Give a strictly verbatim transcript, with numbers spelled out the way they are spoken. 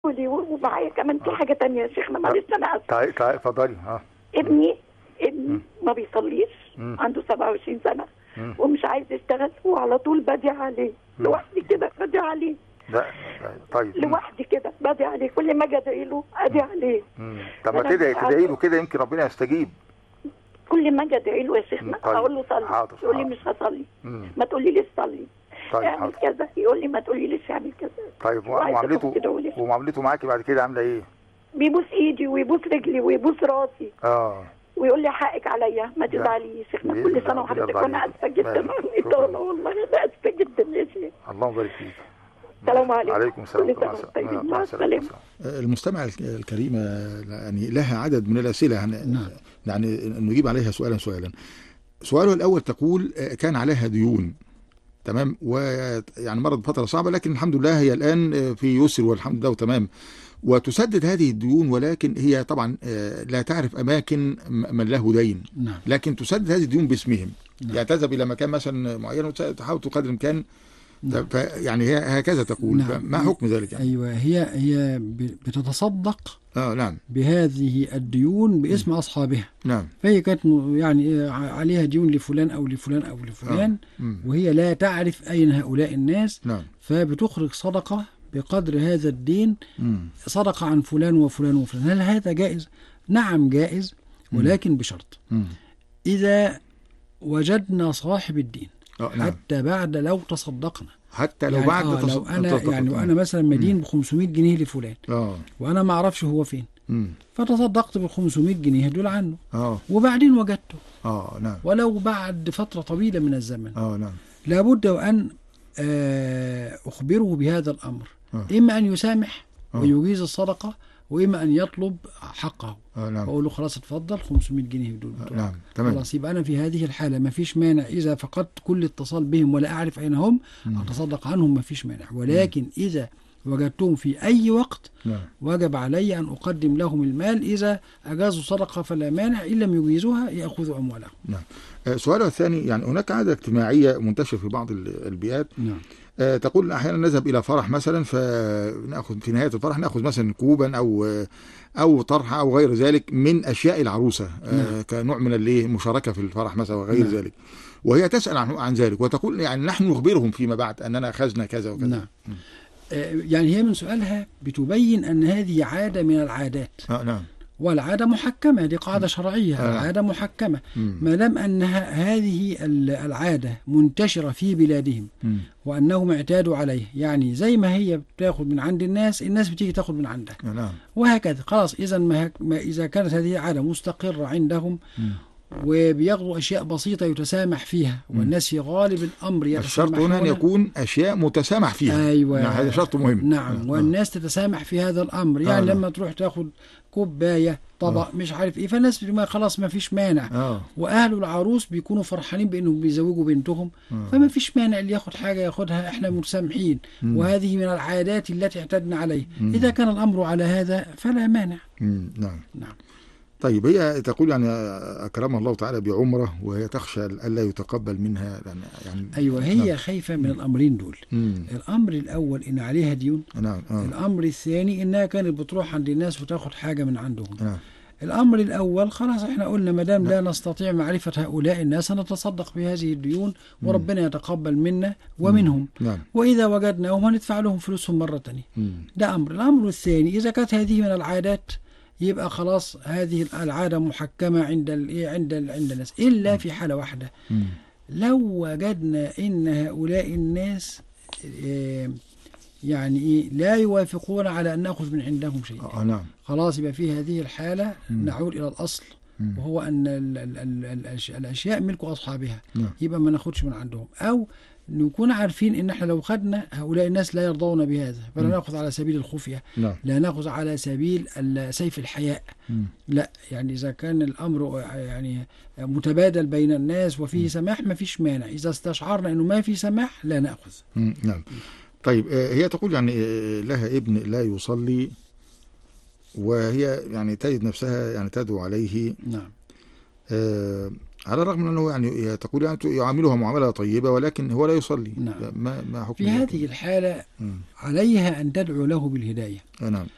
ولي ومعايا كمان في حاجه تانية يا شيخنا، معلش انا اسف. تعالي تعالي اتفضلي. اه ابني ابني ما بيصليش، عنده سبعة وعشرين سنه ومش عايز يشتغل، وعلى طول بدي عليه لوحدي كده، بدي عليه. لا طيب لوحدي كده بدي عليه، كل ما اجي ادعي له ادعي عليه. طب ما تدعي تدعي له كده يمكن ربنا يستجيب. كل ما اجي ادعي له يا شيخنا طيب. اقول له صلي، يقول لي مش هصلي. ما تقولي لي صلي. طيب اعمل كذا، يقول لي ما تقولي ليش اعمل كذا. طيب ومعاملته ومعاملته معاكي بعد كده عامله ايه؟ بيبوس ايدي ويبوس رجلي ويبوس راسي. اه ويقول لي حقك عليا ما تزعليش يا شيخنا، كل سنه وحضرتك، وانا اسفه جدا والله انا اسفه جدا يا شيخ. الله يبارك فيك. السلام عليكم. عليكم السلام ورحمه الله. مع السلامه. المستمع الكريمه يعني لها عدد من الاسئله يعني, يعني نجيب عليها سؤالا سؤالا. سؤاله الاول تقول كان عليها ديون، تمام، ويعني مرت فتره صعبه لكن الحمد لله هي الان في يسر والحمد لله وتمام، وتسدد هذه الديون، ولكن هي طبعا لا تعرف اماكن من له دين، لكن تسدد هذه الديون باسمهم. يعني تذهب الى مكان مثلا معين وتحاول قدر الامكان، يعني هي هكذا تقول. نعم. ما حكم ذلك يعني؟ ايوه هي هي بتتصدق اه نعم بهذه الديون باسم م. اصحابها. نعم. فهي كانت يعني عليها ديون لفلان او لفلان او لفلان، آه. وهي لا تعرف اين هؤلاء الناس. نعم. فبتخرج صدقه بقدر هذا الدين، م. صدقه عن فلان وفلان وفلان. هل هذا جائز؟ نعم جائز، ولكن بشرط م. اذا وجدنا صاحب الدين. آه نعم. حتى بعد لو تصدقنا، حتى لو يعني بعد آه لو انا يعني وانا مثلا مدين ب خمسمائة جنيه لفلان، اه وانا ما اعرفش هو فين، مم. فتصدقت بال خمسمائة جنيه دول عنه، اه وبعدين وجدته، اه نعم، ولو بعد فتره طويله من الزمن، اه نعم، لابد وان آه اخبره بهذا الامر. آه. اما ان يسامح آه. ويجيز الصدقه، واما ان يطلب حقه. آه نعم. واقول له خلاص اتفضل خمسمائة جنيه دول. آه نعم تمام. خلاص يبقى انا في هذه الحاله ما فيش مانع، اذا فقدت كل اتصال بهم ولا اعرف اين هم اتصدق عنهم، ما فيش مانع. ولكن مم. اذا وجدتهم في اي وقت نعم. وجب علي ان اقدم لهم المال. اذا اجازوا صدقه فلا مانع، ان لم يجيزوها ياخذوا اموالهم. نعم. آه سؤال الثاني، يعني هناك عاده اجتماعيه منتشره في بعض البيئات. نعم. آه تقول احيانا نذهب الى فرح مثلا، فناخذ في نهايه الفرح ناخذ مثلا كوبا او او طرحه او غير ذلك من اشياء العروسه، آه نعم. كنوع من الايه المشاركه في الفرح مثلا وغير نعم. ذلك، وهي تسال عن عن ذلك وتقول يعني نحن نخبرهم فيما بعد اننا اخذنا كذا وكذا. نعم. آه يعني هي من سؤالها بتبين ان هذه عاده من العادات. آه نعم. والعادة محكمة، دي قاعدة شرعية. آه. العادة محكمة ما دام أنها هذه العادة منتشرة في بلادهم م. وأنهم اعتادوا عليه، يعني زي ما هي بتاخد من عند الناس، الناس بتيجي تاخد من عندها. آه نعم. وهكذا خلاص. إذا ما إذا كانت هذه عادة مستقرة عندهم م. وبياخذوا أشياء بسيطة يتسامح فيها، والناس في غالب الأمر يتسامح. الشرط هنا أن يكون أشياء متسامح فيها. أيوة. نعم هذا شرط مهم. نعم. آه. والناس تتسامح في هذا الأمر، يعني آه. لما تروح تاخد كوباية طبق آه. مش عارف ايه، فالناس ما خلاص ما فيش مانع. آه. واهل العروس بيكونوا فرحانين بانهم بيزوجوا بنتهم، آه. فما فيش مانع اللي ياخد حاجه ياخدها، احنا متسامحين. م. وهذه من العادات التي اعتدنا عليه. م. اذا كان الامر على هذا فلا مانع. م. نعم. نعم. طيب هي تقول يعني أكرمها الله تعالى بعمرة، وهي تخشى ألا يتقبل منها يعني. أيوة هي نعم. خايفة من الأمرين دول. مم. الأمر الأول إن عليها ديون. نعم. آه. الأمر الثاني إنها كانت بتروح عند الناس وتاخد حاجة من عندهم. نعم. الأمر الأول خلاص إحنا قلنا ما دام لا نستطيع معرفة هؤلاء الناس نتصدق بهذه الديون، وربنا يتقبل منا ومنهم. نعم. وإذا وجدناهم هندفع لهم فلوسهم مرة ثانية. ده أمر. الأمر الثاني إذا كانت هذه من العادات يبقى خلاص هذه العادة محكمة عند الايه عند ال عند الناس، إلا في حالة واحدة. م. لو وجدنا إن هؤلاء الناس إيه يعني إيه لا يوافقون على أن نأخذ من عندهم شيء. آه نعم. خلاص يبقى في هذه الحالة م. نعود إلى الأصل، م. وهو أن ال ال ال الأشياء ملك أصحابها. نعم. يبقى ما ناخدش من عندهم، أو نكون عارفين ان احنا لو خدنا هؤلاء الناس لا يرضون بهذا، فلا ناخذ على سبيل الخفيه. لا, لا ناخذ على سبيل سيف الحياء. م. لا يعني اذا كان الامر يعني متبادل بين الناس وفيه سماح ما فيش مانع. اذا استشعرنا انه ما في سماح لا ناخذ. م. نعم. طيب هي تقول يعني لها ابن لا يصلي، وهي يعني تجد نفسها يعني تدعو عليه. نعم. آه على الرغم من أنه يعني تقول يعني يعاملها معاملة طيبة، ولكن هو لا يصلي. نعم. ما ما حكم في هذه الحالة م. عليها أن تدعو له بالهداية. نعم.